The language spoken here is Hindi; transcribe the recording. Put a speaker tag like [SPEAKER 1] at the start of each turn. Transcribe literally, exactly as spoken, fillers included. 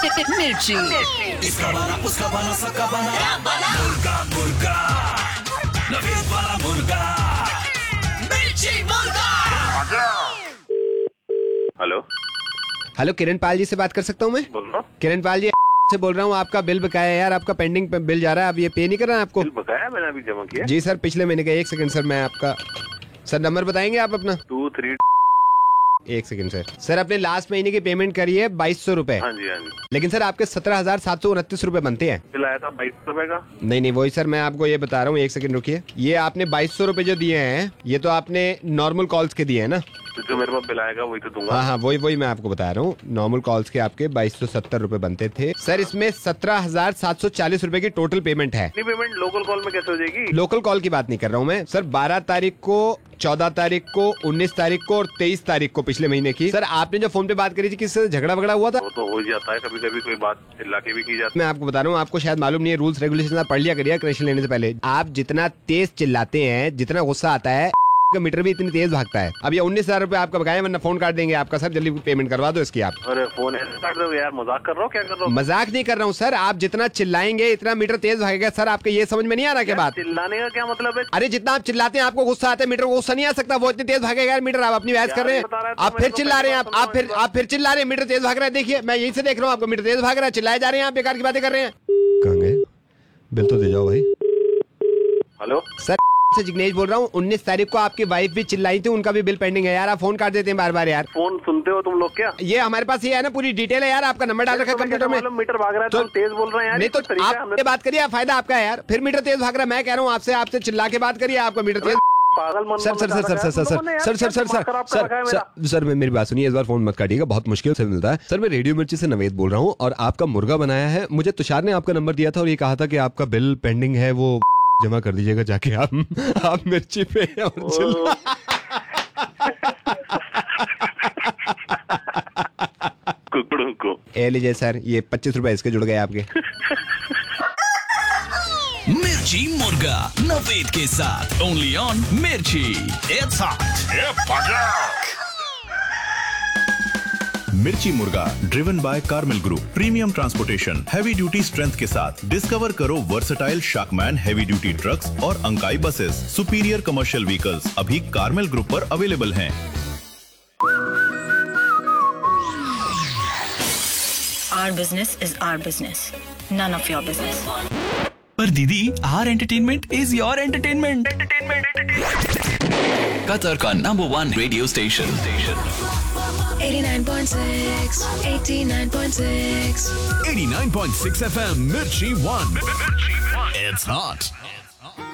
[SPEAKER 1] मिर्ची।
[SPEAKER 2] इसका बना उसका बना सबका बना मुर्गा मुर्गा नवीद वाला मुर्गा मिर्ची मुर्गा।
[SPEAKER 3] हेलो
[SPEAKER 4] हेलो, किरण पाल जी से बात कर सकता हूँ मैं?
[SPEAKER 3] बोल रहा हूँ।
[SPEAKER 4] किरण पाल जी से बोल रहा हूँ। आपका बिल बकाया है यार, आपका पेंडिंग पे बिल जा रहा है, अब ये पे नहीं कर रहा है आपको?
[SPEAKER 3] बिल बकाया मैंने अभी जमा किया।
[SPEAKER 4] जी सर, पिछले महीने का। एक सेकंड सर, मैं आपका सर नंबर बताएंगे आप अपना?
[SPEAKER 3] टू थ्री
[SPEAKER 4] एक सेकंड सर। सर अपने लास्ट महीने की पेमेंट करी है बाईस सौ रूपए,
[SPEAKER 3] हाँ जी हाँ जी।
[SPEAKER 4] लेकिन सर आपके सत्रह हजार सात सौ उनतीस रूपए बनते हैं।
[SPEAKER 3] बिल आया था बाईस रुपए का।
[SPEAKER 4] नहीं नहीं, वही सर मैं आपको ये बता रहा हूँ, एक सेकंड रुकिए। ये आपने बाईस सौ रूपए जो दिए हैं, ये तो आपने नॉर्मल कॉल्स के दिए हैं ना?
[SPEAKER 3] तो जो मेरे पास बिल आएगा वही तो दूंगा।
[SPEAKER 4] हाँ हाँ, वही वही मैं आपको बता रहा हूँ। नॉर्मल कॉल्स के आपके बाईस सौ सत्तर रूपए बनते थे सर। इसमें सत्रह हजार सात सौ चालीस रूपए की टोटल पेमेंट है।
[SPEAKER 3] पेमेंट लोकल कॉल में कैसे हो जाएगी?
[SPEAKER 4] लोकल कॉल की बात नहीं कर रहा हूँ मैं सर। बारह तारीख को, चौदह तारीख को, उन्नीस तारीख को और तेईस तारीख को पिछले महीने की। सर आपने जो फोन पे बात करी थी, किससे झगड़ा वगड़ा हुआ था?
[SPEAKER 3] वो तो हो जाता है कभी कभी, कोई बात चिल्ला के भी की जाती है।
[SPEAKER 4] मैं आपको बता रहा हूँ, आपको शायद मालूम नहीं है, रूल्स रेगुलेशन आप पढ़ लिया करिए कनेक्शन लेने से पहले। आप जितना तेज चिल्लाते हैं, जितना गुस्सा आता है, का मीटर भी इतनी तेज भागता है। अब ये उन्नीस हजार रूपए आपका बकाया, वरना फोन काट देंगे आपका। सर जल्दी पेमेंट करवा दो इसकी आप।
[SPEAKER 3] अरे फोन ऐसे काट रहे हो यार, मजाक कर रहा हो क्या कर रहा हो?
[SPEAKER 4] मजाक नहीं कर रहा हूँ सर, आप जितना चिल्लाएंगे इतना मीटर तेज भागेगा। सर आपके ये समझ में नहीं आ रहा क्या बात?
[SPEAKER 3] चिल्लाने का क्या मतलब है?
[SPEAKER 4] अरे जितना आप चिल्लाते हैं आपको गुस्सा आता है, मीटर को गुस्सा नहीं आ सकता, वो इतनी तेज भागेगा यार मीटर। आप अपनी बहस कर रहे हैं, आप फिर चिल्ला रहे हैं, आप आप फिर आप फिर चिल्ला रहे हैं, मीटर तेज भाग रहा है। देखिए मैं यहीं से देख रहा हूँ, आपको मीटर तेज भाग रहा है, चिल्लाए जा रहे हैं, आप बेकार की बातें कर रहे हैं। कहाँ गए? बिल तो दे जाओ भाई।
[SPEAKER 3] हेलो
[SPEAKER 4] सर से जिग्नेश बोल रहा हूँ। उन्नीस तारीख को आपकी वाइफ भी चिल्लाई थी, उनका भी बिल पेंडिंग है यार। आप फोन काट देते हैं बार बार यार।
[SPEAKER 3] फोन सुनते हो तुम लोग क्या?
[SPEAKER 4] ये हमारे पास ये है ना, पूरी डिटेल है यार, आपका नंबर डाल रखा है कंप्यूटर में।
[SPEAKER 3] मीटर भाग रहा है तो तेज बोल रहे हैं यार।
[SPEAKER 4] नहीं तो आप ये बात करिए, फायदा आपका है यार। फिर मीटर तेज भाग रहा है, मैं कह रहा हूँ आपसे आपसे चिल्ला के बात करिए, आपका मीटर तेज।
[SPEAKER 3] पागल मन
[SPEAKER 4] sir sir sir sir sir sir sir sir sir sir sir sir sir मेरी बात सुनिए, इस बार फोन मत काटिएगा, बहुत मुश्किल से मिलता है। सर मैं रेडियो मिर्ची से नवेद बोल रहा हूँ और आपका मुर्गा बनाया है। मुझे तुषार ने आपका नंबर दिया था और ये कहा था कि आपका बिल पेंडिंग है, वो जमा कर दीजिएगा जाके आप आप मिर्ची पे और चिल्ला।
[SPEAKER 3] कुकड़ों को
[SPEAKER 4] ए लीजिए सर, ये पच्चीस रुपए इसके जुड़ गए आपके।
[SPEAKER 2] मिर्ची मुर्गा नवेद के साथ ओनली ऑन मिर्ची। It's hot.
[SPEAKER 5] मिर्ची मुर्गा driven by Carmel group, premium transportation, heavy duty strength के साथ। डिस्कवर करो वर्सेटाइल शाकमैन हैवी ड्यूटी ट्रक्स और Ankai buses, superior commercial vehicles अभी कार्मेल ग्रुप पर अवेलेबल हैं।
[SPEAKER 6] Our business is our business, none of your business.
[SPEAKER 2] पर दीदी, are entertainment is your entertainment. Qatar का number one radio station
[SPEAKER 7] eighty-nine point six, eighty-nine point six,
[SPEAKER 2] eighty-nine point six F M मिर्ची वन। It's hot.